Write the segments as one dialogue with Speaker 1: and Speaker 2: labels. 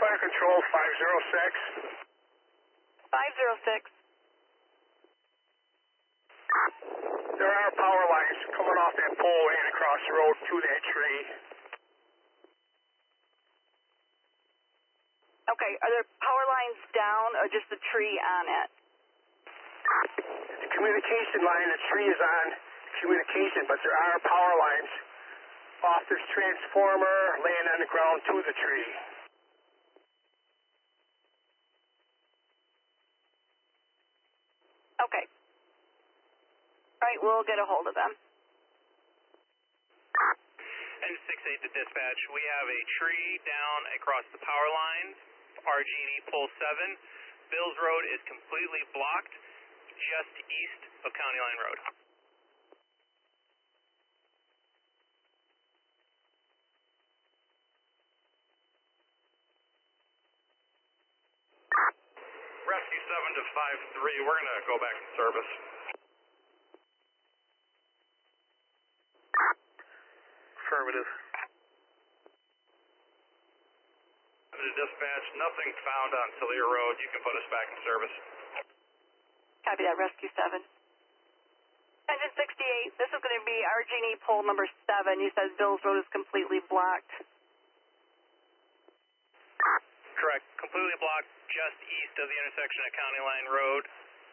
Speaker 1: Fire Control 506.
Speaker 2: 506.
Speaker 1: There are power lines coming off that pole and across the road to that tree.
Speaker 2: Okay, are there power lines down or just the tree on it?
Speaker 1: The communication line, the tree is on communication, but there are power lines off this transformer laying on the ground to the tree.
Speaker 2: Okay. All right, we'll get a hold of them.
Speaker 3: And 6-8 to dispatch, we have a tree down across the power lines, RG&E pole 7. Bills Road is completely blocked just east of County Line Road.
Speaker 4: Rescue 7 to 5-3, we're going to go back in service.
Speaker 1: Affirmative.
Speaker 4: To dispatch, nothing found on Celia Road. You can put us back in service.
Speaker 2: Copy that, Rescue 7. Engine 68, this is going to be RG&E pole number 7. You said Bills Road is completely blocked.
Speaker 3: Correct. Completely blocked just east of the intersection of County Line Road.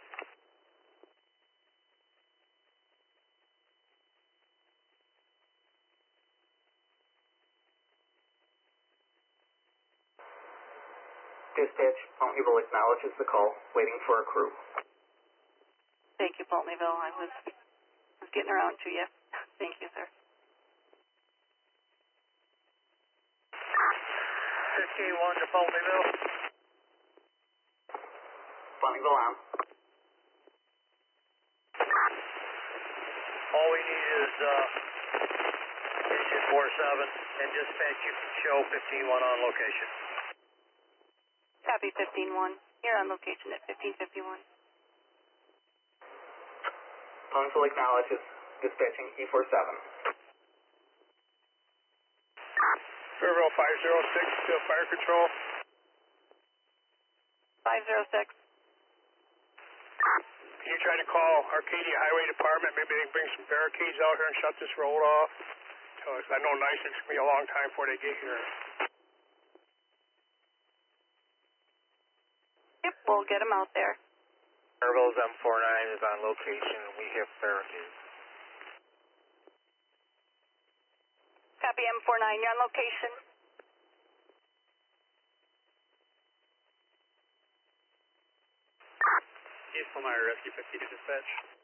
Speaker 5: Dispatch, Pulteneyville acknowledges the call, waiting for a crew.
Speaker 2: Thank you, Pulteneyville. I was getting around to you. Thank you, sir.
Speaker 1: 15-1 to Pulteneyville.
Speaker 5: Pulteneyville on.
Speaker 1: All we need is Station 47 and dispatch. You can show 15-1 on location.
Speaker 2: Copy 15-1. You're on location at 1551.
Speaker 5: Pulteneyville acknowledges, dispatching E47.
Speaker 1: Fairville 506 to Fire Control.
Speaker 2: 506.
Speaker 1: Can you try to call Arcadia Highway Department? Maybe they can bring some barricades out here and shut this road off. I know nice it's going to be a long time before they get here.
Speaker 2: Yep, we'll get them out there.
Speaker 6: Fairville's M49 is on location. We have barricades.
Speaker 2: Copy M49, you're on location.
Speaker 3: East Palmyra, Rescue 50 to dispatch.